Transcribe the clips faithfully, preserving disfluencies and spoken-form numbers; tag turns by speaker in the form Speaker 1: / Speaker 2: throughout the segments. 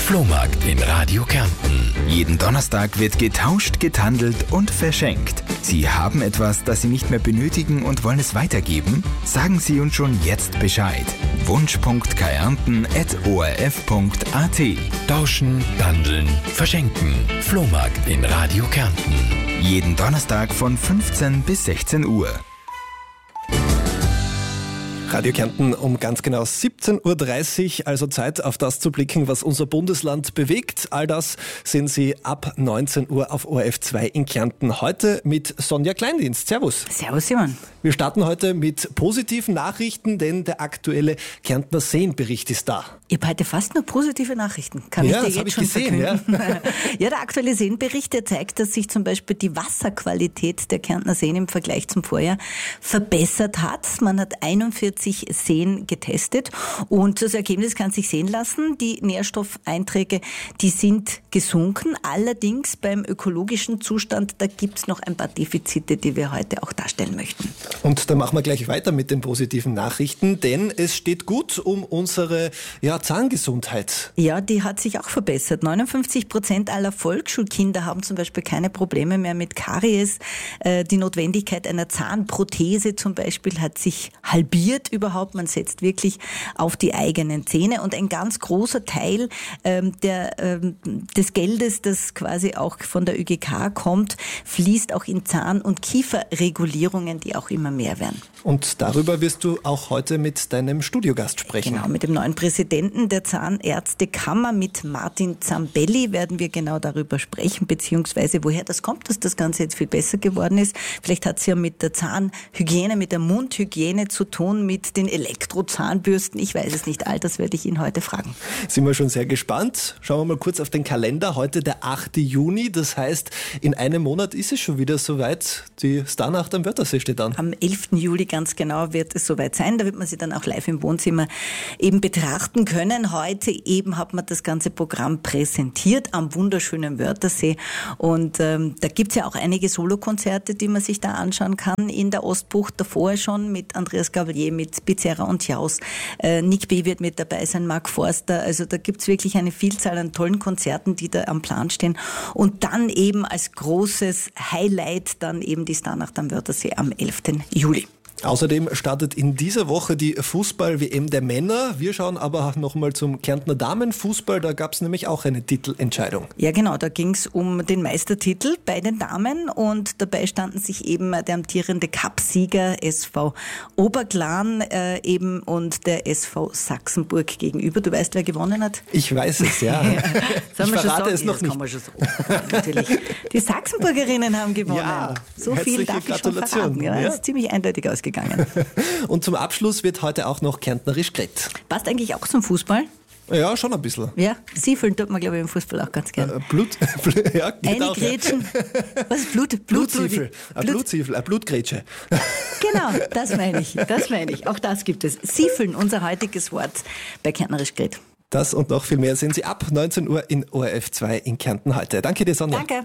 Speaker 1: Flohmarkt in Radio Kärnten. Jeden Donnerstag wird getauscht, gethandelt und verschenkt. Sie haben etwas, das Sie nicht mehr benötigen und wollen es weitergeben? Sagen Sie uns schon jetzt Bescheid. wunsch punkt kärnten at o r f punkt a t. Tauschen, handeln, verschenken. Flohmarkt in Radio Kärnten. Jeden Donnerstag von fünfzehn bis sechzehn Uhr.
Speaker 2: Radio Kärnten um ganz genau siebzehn Uhr dreißig, also Zeit, auf das zu blicken, was unser Bundesland bewegt. All das sehen Sie ab neunzehn Uhr auf O R F zwei in Kärnten. Heute mit Sonja Kleindienst. Servus.
Speaker 3: Servus, Simon.
Speaker 2: Wir starten heute mit positiven Nachrichten, denn der aktuelle Kärntner Seenbericht ist da.
Speaker 3: Ich habe heute fast nur positive Nachrichten. Kann
Speaker 2: Ja,
Speaker 3: ich dir
Speaker 2: das
Speaker 3: jetzt
Speaker 2: hab
Speaker 3: schon
Speaker 2: ich gesehen,
Speaker 3: verkünden. Ja. ja, der aktuelle Seenbericht, der zeigt, dass sich zum Beispiel die Wasserqualität der Kärntner Seen im Vergleich zum Vorjahr verbessert hat. Man hat einundvierzig Seen getestet und das Ergebnis kann sich sehen lassen. Die Nährstoffeinträge, die sind gesunken. Allerdings beim ökologischen Zustand, da gibt es noch ein paar Defizite, die wir heute auch darstellen möchten.
Speaker 2: Und da machen wir gleich weiter mit den positiven Nachrichten, denn es steht gut um unsere ja, Zahngesundheit.
Speaker 3: Ja, die hat sich auch verbessert. neunundfünfzig Prozent aller Volksschulkinder haben zum Beispiel keine Probleme mehr mit Karies. Die Notwendigkeit einer Zahnprothese zum Beispiel hat sich halbiert überhaupt. Man setzt wirklich auf die eigenen Zähne und ein ganz großer Teil ähm, der, ähm, des Geldes, das quasi auch von der Ö G K kommt, fließt auch in Zahn- und Kieferregulierungen, die auch immer mehr werden.
Speaker 2: Und darüber wirst du auch heute mit deinem Studiogast sprechen.
Speaker 3: Genau, mit dem neuen Präsidenten der Zahnärztekammer, mit Martin Zambelli, werden wir genau darüber sprechen, beziehungsweise woher das kommt, dass das Ganze jetzt viel besser geworden ist. Vielleicht hat es ja mit der Zahnhygiene, mit der Mundhygiene zu tun, mit den Elektrozahnbürsten. Ich weiß es nicht, all das werde ich ihn heute fragen.
Speaker 2: Sind wir schon sehr gespannt. Schauen wir mal kurz auf den Kalender. Heute der achte Juni, das heißt, in einem Monat ist es schon wieder soweit. Die Starnacht am Wörthersee steht an.
Speaker 3: Am elften Juli ganz genau wird es soweit sein. Da wird man sie dann auch live im Wohnzimmer eben betrachten können. Heute eben hat man das ganze Programm präsentiert am wunderschönen Wörthersee. Und ähm, da gibt es ja auch einige Solokonzerte, die man sich da anschauen kann in der Ostbucht. Davor schon mit Andreas Gabalier, mit Bizerra und Jaus. Äh, Nick B. wird mit dabei sein, Mark Forster. Also da gibt es wirklich eine Vielzahl an tollen Konzerten, die da am Plan stehen. Und dann eben als großes Highlight dann eben die Starnacht am Wörthersee am elften Juli.
Speaker 2: Außerdem startet in dieser Woche die Fußball-W M der Männer. Wir schauen aber nochmal zum Kärntner Damenfußball. Da gab es nämlich auch eine Titelentscheidung.
Speaker 3: Ja genau, da ging es um den Meistertitel bei den Damen und dabei standen sich eben der amtierende Cupsieger S V Oberglan äh, eben und der S V Sachsenburg gegenüber. Du weißt, wer gewonnen hat?
Speaker 2: Ich weiß es, ja.
Speaker 3: ja.
Speaker 2: Ich verrate es noch
Speaker 3: das
Speaker 2: nicht.
Speaker 3: Kann man schon sagen. Natürlich. Die Sachsenburgerinnen haben gewonnen.
Speaker 2: Ja,
Speaker 3: so viel darf ich schon verraten. Ja, das ist ziemlich eindeutig ausgegangen.
Speaker 2: Und zum Abschluss wird heute auch noch kärntnerisch geredet.
Speaker 3: Passt eigentlich auch zum Fußball?
Speaker 2: Ja, schon ein bisschen.
Speaker 3: Ja, Siefeln tut man, glaube ich, im Fußball auch ganz gerne.
Speaker 2: Äh, Blut, ja, geht
Speaker 3: Eine
Speaker 2: auch,
Speaker 3: Grätschen.
Speaker 2: Ja.
Speaker 3: Was ist Blut? Blut,
Speaker 2: Blutsiefel. Ein
Speaker 3: Blut.
Speaker 2: Blutsiefel, eine Blutgrätsche.
Speaker 3: Genau, das meine ich. Das meine ich. Auch das gibt es. Siefeln, unser heutiges Wort bei Kärntnerisch geredet.
Speaker 2: Das und noch viel mehr sehen Sie ab neunzehn Uhr in O R F zwei in Kärnten heute. Danke dir, Sonja.
Speaker 3: Danke.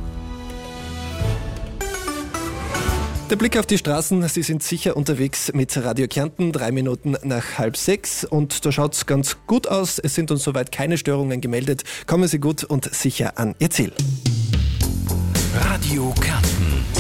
Speaker 2: Der Blick auf die Straßen, Sie sind sicher unterwegs mit Radio Kärnten, drei Minuten nach halb sechs und da schaut es ganz gut aus. Es sind uns soweit keine Störungen gemeldet. Kommen Sie gut und sicher an Ihr Ziel.
Speaker 1: Radio Kärnten.